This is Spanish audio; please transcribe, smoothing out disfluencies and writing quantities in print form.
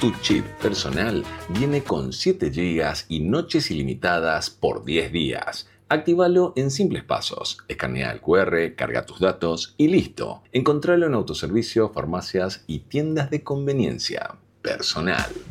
Tu chip personal viene con 7 GB y noches ilimitadas por 10 días. Actívalo en simples pasos. Escanea el QR, carga tus datos y listo. Encontralo en autoservicio, farmacias y tiendas de conveniencia. Personal.